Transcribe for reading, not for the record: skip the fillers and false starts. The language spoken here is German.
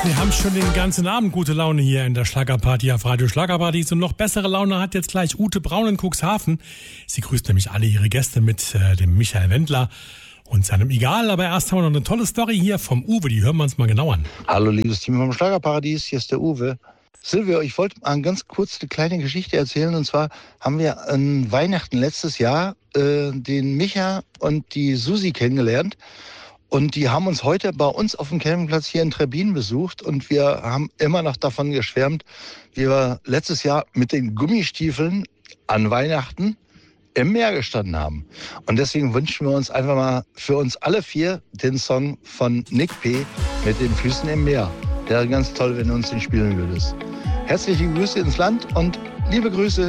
Wir haben schon den ganzen Abend gute Laune hier in der Schlagerparty auf Radio Schlagerparadies. Und noch bessere Laune hat jetzt gleich Ute Braun in Cuxhaven. Sie grüßt nämlich alle ihre Gäste mit dem Michael Wendler und seinem Egal. Aber erst haben wir noch eine tolle Story hier vom Uwe, die hören wir uns mal genau an. Hallo liebes Team vom Schlagerparadies, hier ist der Uwe. Silvio, ich wollte mal ganz kurz eine kleine Geschichte erzählen. Und zwar haben wir an Weihnachten letztes Jahr den Micha und die Susi kennengelernt. Und die haben uns heute bei uns auf dem Campingplatz hier in Trebbin besucht. Und wir haben immer noch davon geschwärmt, wie wir letztes Jahr mit den Gummistiefeln an Weihnachten im Meer gestanden haben. Und deswegen wünschen wir uns einfach mal für uns alle vier den Song von Nick P. mit den Füßen im Meer. Wäre ganz toll, wenn du uns den spielen würdest. Herzliche Grüße ins Land und liebe Grüße.